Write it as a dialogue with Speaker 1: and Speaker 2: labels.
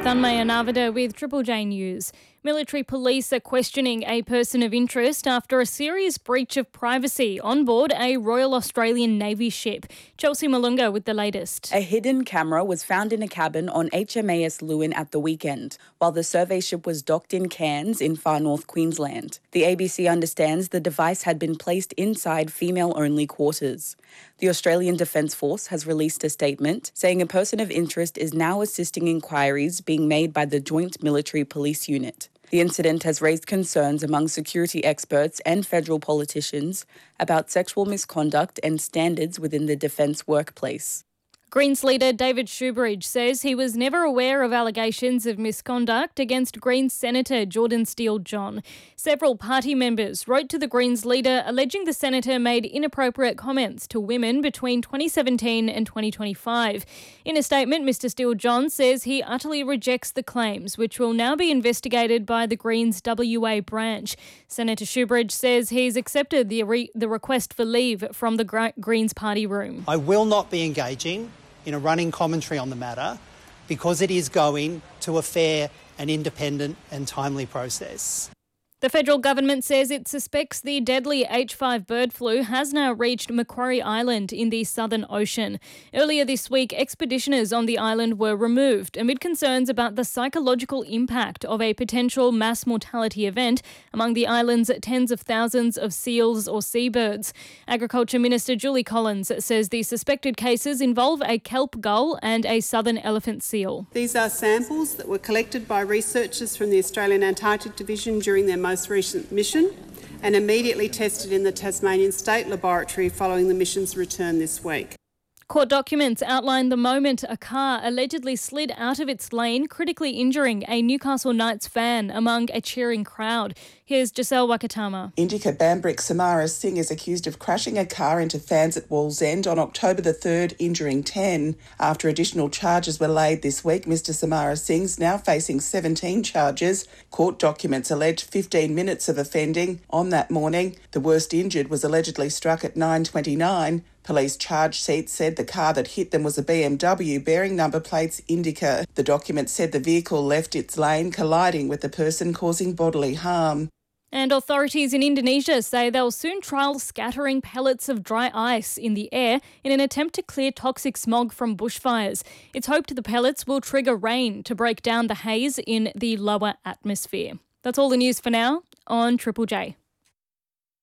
Speaker 1: Thanmaya Navada with Triple J News. Military police are questioning a person of interest after a serious breach of privacy on board a Royal Australian Navy ship. Chelsea Malunga with the latest.
Speaker 2: A hidden camera was found in a cabin on HMAS Lewin at the weekend, while the survey ship was docked in Cairns in far north Queensland. The ABC understands the device had been placed inside female-only quarters. The Australian Defence Force has released a statement saying a person of interest is now assisting inquiries being made by the Joint Military Police Unit. The incident has raised concerns among security experts and federal politicians about sexual misconduct and standards within the defence workplace.
Speaker 1: Greens leader David Shoebridge says he was never aware of allegations of misconduct against Greens Senator Jordan Steele-John. Several party members wrote to the Greens leader alleging the senator made inappropriate comments to women between 2017 and 2025. In a statement, Mr Steele-John says he utterly rejects the claims, which will now be investigated by the Greens WA branch. Senator Shoebridge says he's accepted the request for leave from the Greens party room.
Speaker 3: I will not be engaging in a running commentary on the matter because it is going to a fair and independent and timely process.
Speaker 1: The federal government says it suspects the deadly H5 bird flu has now reached Macquarie Island in the Southern Ocean. Earlier this week, expeditioners on the island were removed amid concerns about the psychological impact of a potential mass mortality event among the island's tens of thousands of seals or seabirds. Agriculture Minister Julie Collins says the suspected cases involve a kelp gull and a southern elephant seal.
Speaker 4: These are samples that were collected by researchers from the Australian Antarctic Division during their most recent mission and immediately tested in the Tasmanian State Laboratory following the mission's return this week.
Speaker 1: Court documents outline the moment a car allegedly slid out of its lane, critically injuring a Newcastle Knights fan among a cheering crowd. Here's Giselle Wakatama.
Speaker 5: Indika Bambrick Samara Singh is accused of crashing a car into fans at Wallsend on October the 3rd, injuring 10. After additional charges were laid this week, Mr Samara Singh's now facing 17 charges. Court documents allege 15 minutes of offending. On that morning, the worst injured was allegedly struck at 9:29. Police charge sheet said the car that hit them was a BMW bearing number plates Indica. The document said the vehicle left its lane, colliding with the person, causing bodily harm.
Speaker 1: And authorities in Indonesia say they'll soon trial scattering pellets of dry ice in the air in an attempt to clear toxic smog from bushfires. It's hoped the pellets will trigger rain to break down the haze in the lower atmosphere. That's all the news for now on Triple J.